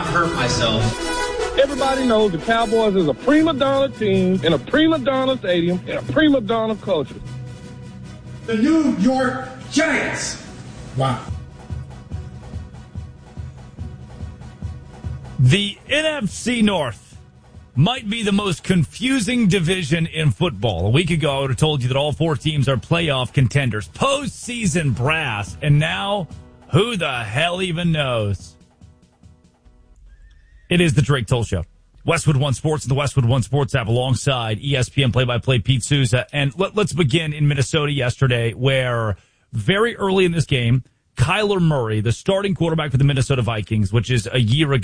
hurt myself. Everybody knows the Cowboys is a prima donna team in a prima donna stadium in a prima donna culture. The New York Giants. Wow. The NFC North might be the most confusing division in football. A week ago, I would have told you that all four teams are playoff contenders, postseason brass, and now who the hell even knows? It is the Drake Toll Show. Westwood One Sports and the Westwood One Sports app alongside ESPN play-by-play Pete Souza. And let's begin in Minnesota yesterday, where very early in this game, Kyler Murray, the starting quarterback for the Minnesota Vikings, which is a year ago,